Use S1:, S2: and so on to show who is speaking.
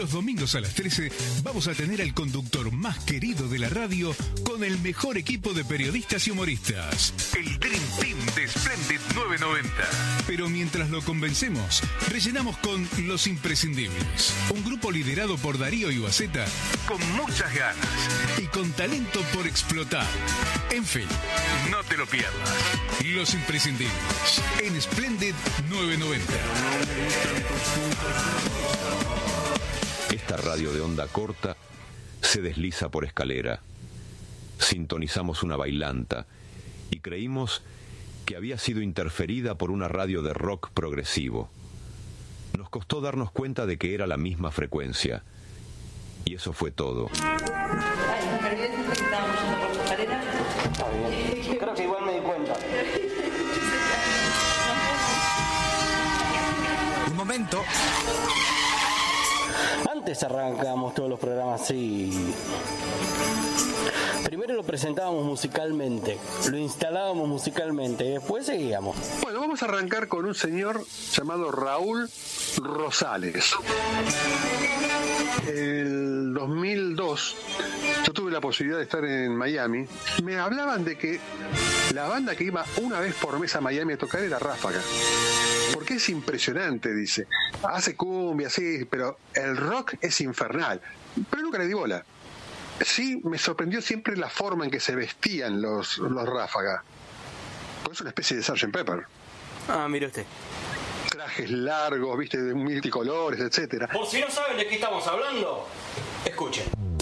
S1: Los domingos a las 13 vamos a tener al conductor más querido de la radio con el mejor equipo de periodistas y humoristas. El Dream Team de Splendid 990. Pero mientras lo convencemos, rellenamos con Los Imprescindibles. Un grupo liderado por Darío Iwaseta con muchas ganas y con talento por explotar. En fin, no te lo pierdas. Los Imprescindibles en Splendid 990.
S2: Esta radio de onda corta se desliza por escalera. Sintonizamos una bailanta y creímos que había sido interferida por una radio de rock progresivo. Nos costó darnos cuenta de que era la misma frecuencia. Y eso fue todo.
S3: Creo que igual me di cuenta.
S4: Un momento.
S3: Antes arrancábamos todos los programas así. Primero lo presentábamos musicalmente, lo instalábamos musicalmente y después seguíamos.
S5: Bueno, vamos a arrancar con un señor llamado Raúl Rosales. En 2002 yo tuve la posibilidad de estar en Miami. Me hablaban de que la banda que iba una vez por mes a Miami a tocar era Ráfaga. Porque es impresionante, dice. Hace cumbia, sí, pero el rock es infernal. Pero nunca le di bola. Sí, me sorprendió siempre la forma en que se vestían los Ráfaga. Porque es una especie de Sgt. Pepper.
S3: Ah, mire usted.
S5: Trajes largos, viste, de multicolores, etcétera.
S3: Por si no saben de qué estamos hablando, escuchen.